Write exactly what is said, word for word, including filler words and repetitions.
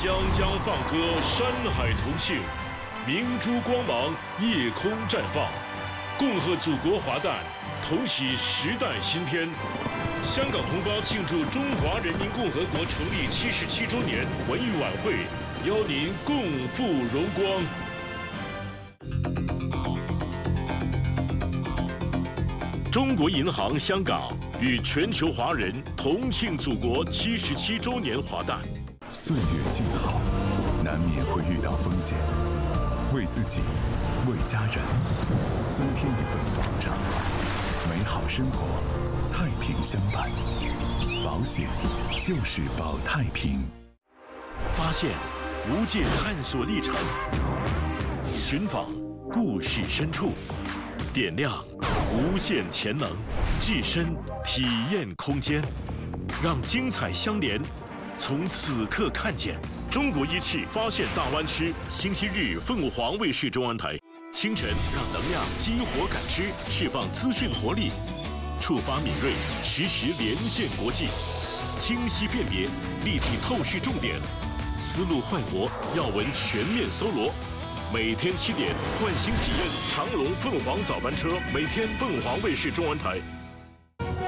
江江放歌，山海同庆，明珠光芒，夜空绽放。恭贺祖国华诞，同喜时代新篇。香港同胞庆祝中华人民共和国成立七十七周年文艺晚会，邀您共赴荣光。 中国银行香港与全球华人同庆祖国七十七周年华诞。 岁月静好，难免会遇到风险，为自己，为家人，增添一份保障。美好生活，太平相伴。保险就是保太平。 发现无界探索历程，寻访故事深处，点亮 无限潜能，置身体验空间，让精彩相连。从此刻看见中国一汽发现大湾区，星期日凤凰卫视中文台，清晨让能量激活感知，释放资讯活力，触发敏锐，实时连线国际，清晰辨别，立体透视重点，思路焕活，要闻全面搜罗。 每天七点，唤醒体验长龙凤凰早班车，每天凤凰卫视中文台